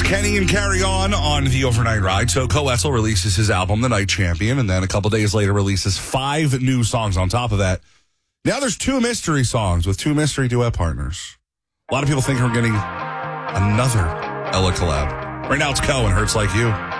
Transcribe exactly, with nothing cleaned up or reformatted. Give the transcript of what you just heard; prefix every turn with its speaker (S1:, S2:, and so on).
S1: It's Kenny and Carry On on the Overnight Ride. So Coetzel releases his album, The Night Champion, and then a couple days later releases five new songs on top of that. Now there's two mystery songs with two mystery duet partners. A lot of people think we're getting another Ella collab. Right now it's Co and Hurts Like You.